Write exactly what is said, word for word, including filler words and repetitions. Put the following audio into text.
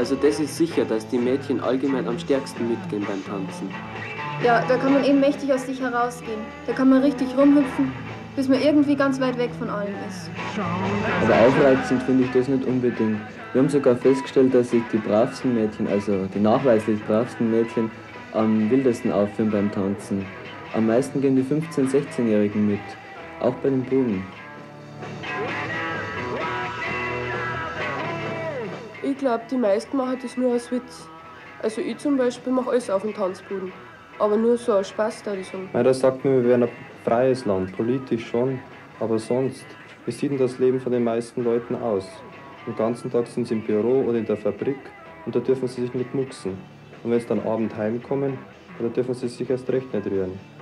Also das ist sicher, dass die Mädchen allgemein am stärksten mitgehen beim Tanzen. Ja, da kann man eben mächtig aus sich herausgehen. Da kann man richtig rumhüpfen, bis man irgendwie ganz weit weg von allem ist. Aber aufreizend finde ich das nicht unbedingt. Wir haben sogar festgestellt, dass sich die bravsten Mädchen, also die nachweislich bravsten Mädchen, am wildesten aufführen beim Tanzen. Am meisten gehen die fünfzehn-, sechzehnjährigen mit, auch bei den Buben. Ich glaube, die meisten machen das nur als Witz. Also ich zum Beispiel mache alles auf dem Tanzboden. Aber nur so aus Spaß, da ich sagen. Ja, das sagt mir, wir wären ein freies Land, politisch schon, aber sonst. Wie sieht denn das Leben von den meisten Leuten aus? Den ganzen Tag sind sie im Büro oder in der Fabrik und da dürfen sie sich nicht mucksen. Und wenn sie dann abend heimkommen, da dürfen sie sich erst recht nicht rühren.